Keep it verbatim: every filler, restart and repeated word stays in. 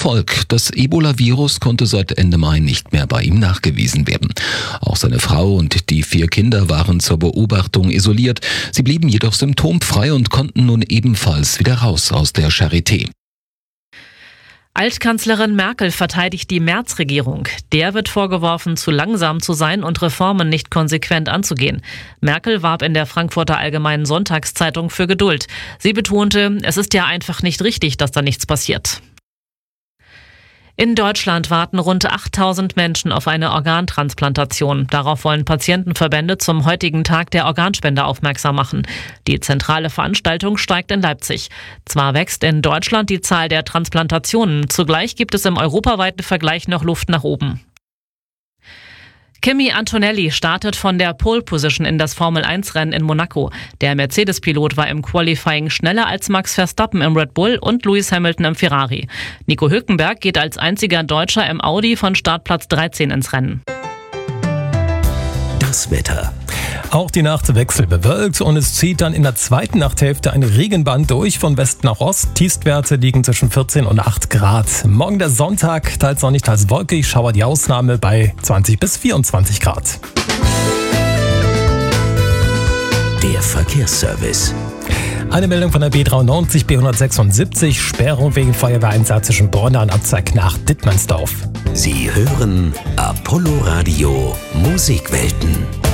Erfolg. Das Ebola-Virus konnte seit Ende Mai nicht mehr bei ihm nachgewiesen werden. Auch seine Frau und die vier Kinder waren zur Beobachtung isoliert. Sie blieben jedoch symptomfrei und konnten nun ebenfalls wieder raus aus der Charité. Altkanzlerin Merkel verteidigt die Merz-Regierung. Der wird vorgeworfen, zu langsam zu sein und Reformen nicht konsequent anzugehen. Merkel warb in der Frankfurter Allgemeinen Sonntagszeitung für Geduld. Sie betonte, es ist ja einfach nicht richtig, dass da nichts passiert. In Deutschland warten rund achttausend Menschen auf eine Organtransplantation. Darauf wollen Patientenverbände zum heutigen Tag der Organspende aufmerksam machen. Die zentrale Veranstaltung steigt in Leipzig. Zwar wächst in Deutschland die Zahl der Transplantationen, zugleich gibt es im europaweiten Vergleich noch Luft nach oben. Kimi Antonelli startet von der Pole Position in das Formel eins Rennen in Monaco. Der Mercedes-Pilot war im Qualifying schneller als Max Verstappen im Red Bull und Lewis Hamilton im Ferrari. Nico Hülkenberg geht als einziger Deutscher im Audi von Startplatz dreizehn ins Rennen. Das Wetter. Auch die Nacht wechselbewölkt und es zieht dann in der zweiten Nachthälfte eine Regenbahn durch von West nach Ost. Tiefstwerte liegen zwischen vierzehn und acht Grad. Morgen der Sonntag, teils sonnig, teils wolkig, Schauer die Ausnahme bei zwanzig bis vierundzwanzig Grad. Der Verkehrsservice. Eine Meldung von der B dreiundneunzig B hundertsechsundsiebzig, Sperrung wegen Feuerwehreinsatz zwischen Bronna und Abzweig nach Dittmannsdorf. Sie hören Apollo Radio Musikwelten.